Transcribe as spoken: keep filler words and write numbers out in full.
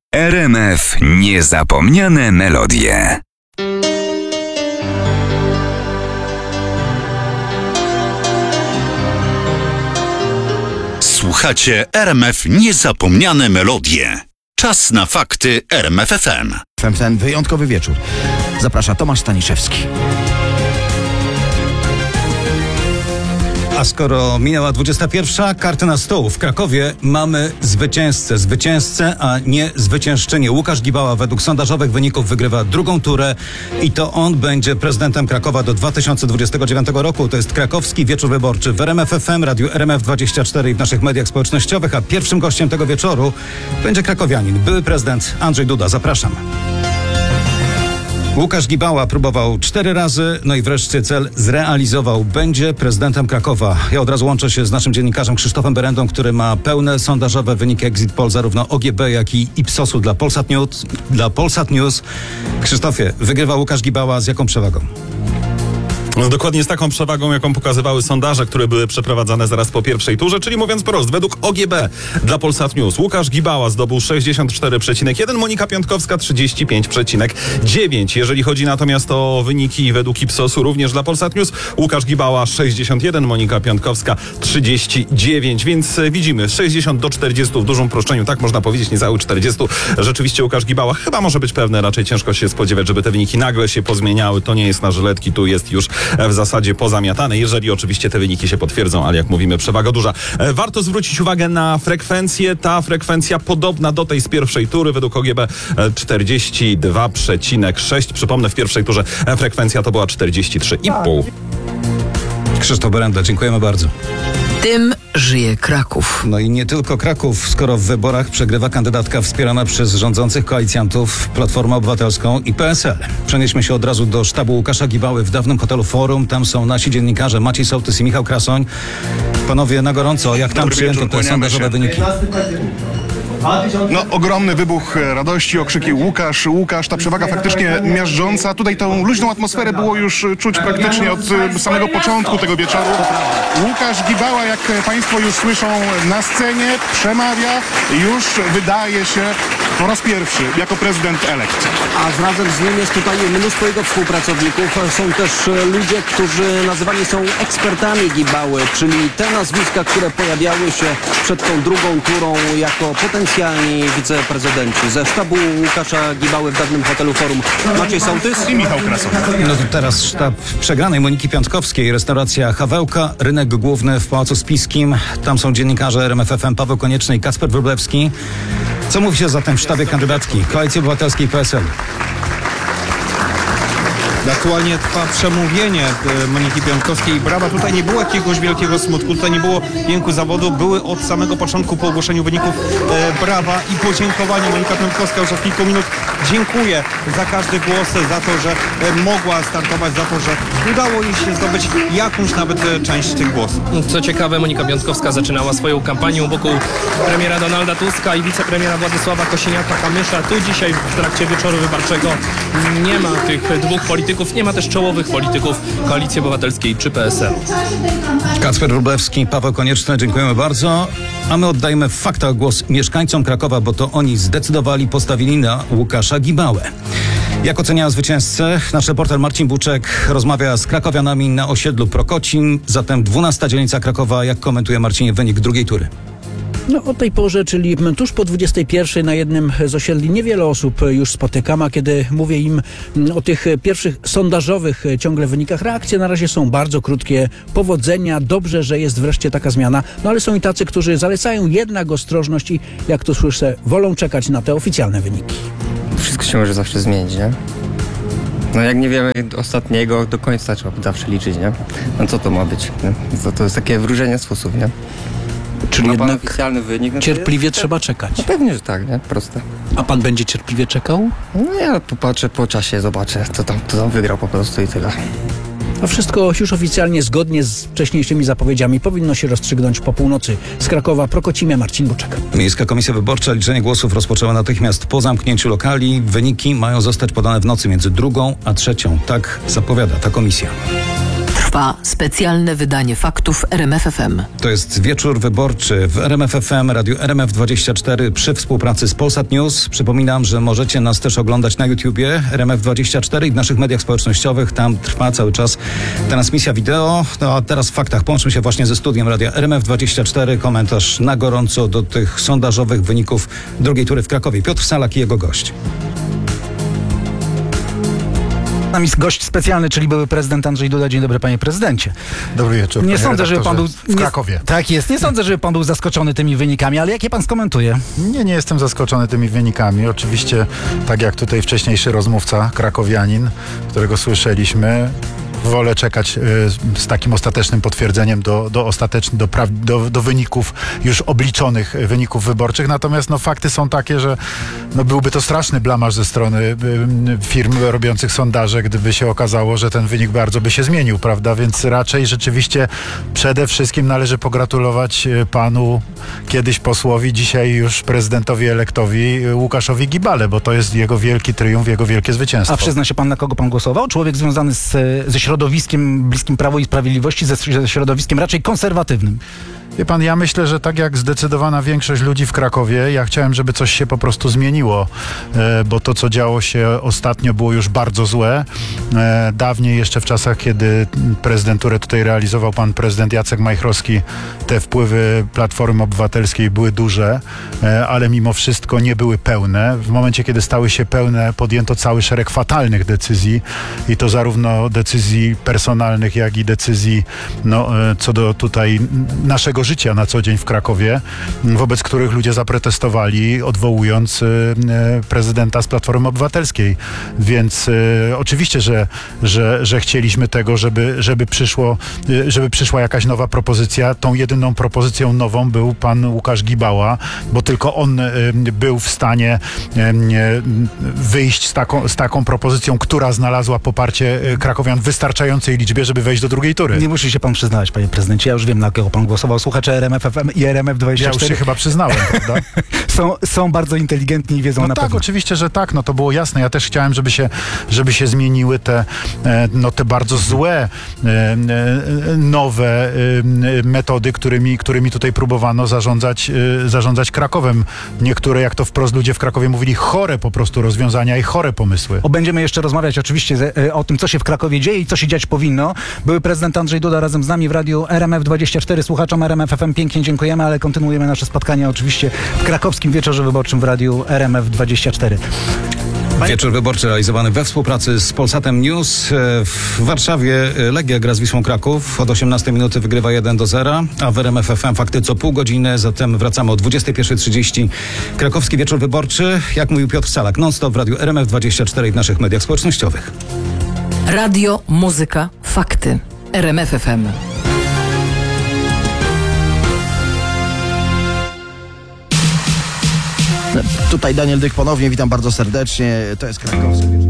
R M F Niezapomniane melodie. Słuchacie R M F Niezapomniane melodie. Czas na fakty R M F F M. W ten wyjątkowy wieczór zaprasza Tomasz Staniszewski. A skoro minęła dwudziesta pierwsza, karty na stół. W Krakowie mamy zwycięzcę. Zwycięzcę, a nie zwyciężczynię. Łukasz Gibała według sondażowych wyników wygrywa drugą turę i to on będzie prezydentem Krakowa do dwa tysiące dwudziestego dziewiątego roku. To jest krakowski wieczór wyborczy w R M F F M, Radiu R M F dwadzieścia cztery i w naszych mediach społecznościowych, a pierwszym gościem tego wieczoru będzie krakowianin, były prezydent Andrzej Duda. Zapraszam. Łukasz Gibała próbował cztery razy, no i wreszcie cel zrealizował. Będzie prezydentem Krakowa. Ja od razu łączę się z naszym dziennikarzem Krzysztofem Berendą, który ma pełne sondażowe wyniki Exit Poll, zarówno O G B, jak i Ipsosu dla Polsat News. Dla Polsat News. Krzysztofie, wygrywa Łukasz Gibała z jaką przewagą? No, dokładnie z taką przewagą, jaką pokazywały sondaże, które były przeprowadzane zaraz po pierwszej turze, czyli mówiąc prost, według O G B dla Polsat News Łukasz Gibała zdobył sześćdziesiąt cztery przecinek jeden, Monika Piątkowska trzydzieści pięć przecinek dziewięć. Jeżeli chodzi natomiast o wyniki według Ipsosu, również dla Polsat News, Łukasz Gibała sześćdziesiąt jeden, Monika Piątkowska trzydzieści dziewięć, więc widzimy sześćdziesiąt do czterdziestu w dużym uproszczeniu, tak można powiedzieć, niecałych czterdziestu. Rzeczywiście Łukasz Gibała chyba może być pewny, raczej ciężko się spodziewać, żeby te wyniki nagle się pozmieniały. To nie jest na żyletki, tu jest już w zasadzie pozamiatane, jeżeli oczywiście te wyniki się potwierdzą, ale jak mówimy, przewaga duża. Warto zwrócić uwagę na frekwencję. Ta frekwencja podobna do tej z pierwszej tury, według O G B czterdzieści dwa przecinek sześć. Przypomnę, w pierwszej turze frekwencja to była czterdzieści trzy i pół. Krzysztof Berenda, dziękujemy bardzo. Tym żyje Kraków. No i nie tylko Kraków, skoro w wyborach przegrywa kandydatka wspierana przez rządzących koalicjantów Platformę Obywatelską i P S L. Przenieśmy się od razu do sztabu Łukasza Gibały w dawnym hotelu Forum. Tam są nasi dziennikarze Maciej Sołtys i Michał Krasoń. Panowie, na gorąco, jak tam Dobry przyjęto wieczór, te sondażowe się. wyniki? No, ogromny wybuch radości, okrzyki Łukasz, Łukasz, ta przewaga faktycznie miażdżąca. Tutaj tą luźną atmosferę było już czuć praktycznie od samego początku tego wieczoru. Łukasz Gibała, jak Państwo już słyszą na scenie, przemawia, już wydaje się po raz pierwszy jako prezydent elekt. A razem z nim jest tutaj mnóstwo jego współpracowników. Są też ludzie, którzy nazywani są ekspertami Gibały, czyli te nazwiska, które pojawiały się przed tą drugą turą jako potencjalni wiceprezydenci. Ze sztabu Łukasza Gibały w dawnym hotelu Forum Maciej Sołtys I Michał Krasoń. No to teraz sztab przegranej Moniki Piątkowskiej, restauracja Hawełka, rynek główny w Pałacu Spiskim. Tam są dziennikarze R M F F M Paweł Konieczny i Kacper Wróblewski. Co mówi się zatem w sztabie kandydatki Koalicji Obywatelskiej i P S L? Aktualnie trwa przemówienie Moniki Piątkowskiej i brawa. Tutaj nie było jakiegoś wielkiego smutku, tutaj nie było jęku zawodu. Były od samego początku po ogłoszeniu wyników e, brawa i podziękowanie. Monika Piątkowska już od kilku minut dziękuję za każdy głos, za to, że e, mogła startować, za to, że udało jej się zdobyć jakąś nawet e, część tych głosów. Co ciekawe, Monika Piątkowska zaczynała swoją kampanię wokół premiera Donalda Tuska i wicepremiera Władysława Kosiniaka-Kamysza. Tu dzisiaj w trakcie wieczoru wyborczego nie ma tych dwóch polityków. Nie ma też czołowych polityków Koalicji Obywatelskiej czy P S L. Kacper Wróblewski, Paweł Konieczny, dziękujemy bardzo. A my oddajemy w faktach głos mieszkańcom Krakowa, bo to oni zdecydowali, postawili na Łukasza Gibałę. Jak oceniają zwycięzcę? Nasz reporter Marcin Buczek rozmawia z krakowianami na osiedlu Prokocin. Zatem dwunasta dzielnica Krakowa. Jak komentuje Marcinie wynik drugiej tury? No o tej porze, czyli tuż po dwudziestej pierwszej na jednym z osiedli niewiele osób już spotykam, a kiedy mówię im o tych pierwszych sondażowych ciągle wynikach, reakcje na razie są bardzo krótkie. Powodzenia, dobrze, że jest wreszcie taka zmiana, no ale są i tacy, którzy zalecają jednak ostrożność i jak to słyszę, wolą czekać na te oficjalne wyniki. Wszystko się może zawsze zmienić, nie? No jak nie wiemy ostatniego, do końca trzeba zawsze liczyć, nie? No co to ma być? Nie? To, to jest takie wróżenie sposób, nie? Czyli ma pan jednak oficjalny wynik, no cierpliwie jest, trzeba czekać. No pewnie, że tak, nie? Proste. A pan będzie cierpliwie czekał? No ja popatrzę po czasie, zobaczę, co tam, co tam wygrał po prostu i tyle. A wszystko już oficjalnie, zgodnie z wcześniejszymi zapowiedziami, powinno się rozstrzygnąć po północy. Z Krakowa, Prokocimia, Marcin Buczek. Miejska Komisja Wyborcza liczenie głosów rozpoczęła natychmiast po zamknięciu lokali. Wyniki mają zostać podane w nocy między drugą a trzecią. Tak zapowiada ta komisja. Trwa specjalne wydanie faktów R M F F M. To jest wieczór wyborczy w R M F F M, Radiu R M F dwadzieścia cztery przy współpracy z Polsat News. Przypominam, że możecie nas też oglądać na YouTubie R M F dwadzieścia cztery i w naszych mediach społecznościowych. Tam trwa cały czas transmisja wideo. No a teraz w faktach połączmy się właśnie ze studiem Radia R M F dwadzieścia cztery. Komentarz na gorąco do tych sondażowych wyników drugiej tury w Krakowie. Piotr Salak i jego gość. Z nami jest gość specjalny, czyli były prezydent Andrzej Duda. Dzień dobry, panie prezydencie. Dobry wieczór. Nie panie sądzę, żeby pan był redaktorze, w Krakowie. Nie, tak jest. Nie sądzę, żeby pan był zaskoczony tymi wynikami, ale jak je pan skomentuje? Nie, nie jestem zaskoczony tymi wynikami. Oczywiście, tak jak tutaj wcześniejszy rozmówca, krakowianin, którego słyszeliśmy, wolę czekać y, z takim ostatecznym potwierdzeniem do, do, ostateczn- do, pra- do, do wyników już obliczonych wyników wyborczych. Natomiast no, fakty są takie, że no, byłby to straszny blamaż ze strony y, firm robiących sondaże, gdyby się okazało, że ten wynik bardzo by się zmienił, prawda? Więc raczej rzeczywiście przede wszystkim należy pogratulować y, panu kiedyś posłowi, dzisiaj już prezydentowi elektowi y, Łukaszowi Gibale, bo to jest jego wielki triumf, jego wielkie zwycięstwo. A przyzna się pan, na kogo pan głosował? Człowiek związany z, ze środowiskiem bliskim Prawu i Sprawiedliwości, ze, ze środowiskiem raczej konserwatywnym. Wie pan, ja myślę, że tak jak zdecydowana większość ludzi w Krakowie, ja chciałem, żeby coś się po prostu zmieniło, e, bo to, co działo się ostatnio, było już bardzo złe. E, dawniej, jeszcze w czasach, kiedy prezydenturę tutaj realizował pan prezydent Jacek Majchrowski, te wpływy Platformy Obywatelskiej były duże, e, ale mimo wszystko nie były pełne. W momencie, kiedy stały się pełne, podjęto cały szereg fatalnych decyzji i to zarówno decyzji personalnych, jak i decyzji no, e, co do tutaj naszego życia na co dzień w Krakowie, wobec których ludzie zaprotestowali, odwołując y, y, prezydenta z Platformy Obywatelskiej. Więc y, oczywiście, że, że, że chcieliśmy tego, żeby, żeby, przyszło, y, żeby przyszła jakaś nowa propozycja. Tą jedyną propozycją nową był pan Łukasz Gibała, bo tylko on y, był w stanie y, y, wyjść z taką, z taką propozycją, która znalazła poparcie y, krakowian w wystarczającej liczbie, żeby wejść do drugiej tury. Nie musi się pan przyznawać, panie prezydencie. Ja już wiem, na kogo pan głosował. Słuchacze R M F F M i R M F dwadzieścia cztery Ja już się chyba przyznałem, prawda? są, są bardzo inteligentni i wiedzą no na tak, pewno. oczywiście, że tak, no to było jasne. Ja też chciałem, żeby się, żeby się zmieniły te, e, no, te bardzo złe, e, e, nowe e, metody, którymi, którymi tutaj próbowano zarządzać, e, zarządzać Krakowem. Niektóre, jak to wprost ludzie w Krakowie mówili, chore po prostu rozwiązania i chore pomysły. O, będziemy jeszcze rozmawiać oczywiście z, e, o tym, co się w Krakowie dzieje i co się dziać powinno. Były prezydent Andrzej Duda razem z nami w radiu R M F dwadzieścia cztery. Słuchaczom R M F F M pięknie dziękujemy, ale kontynuujemy nasze spotkanie oczywiście w krakowskim wieczorze wyborczym w radiu R M F dwadzieścia cztery. Wieczór wyborczy realizowany we współpracy z Polsatem News. W Warszawie Legia gra z Wisłą Kraków. Od osiemnastej minuty wygrywa jeden do zera, a w R M F F M fakty co pół godziny. Zatem wracamy o dwudziestej pierwszej trzydzieści. Krakowski wieczór wyborczy. Jak mówił Piotr Salak, non-stop w radiu R M F dwadzieścia cztery i w naszych mediach społecznościowych. Radio, muzyka, fakty. R M F F M. Tutaj Daniel Dyk ponownie, witam bardzo serdecznie. To jest Krakowski.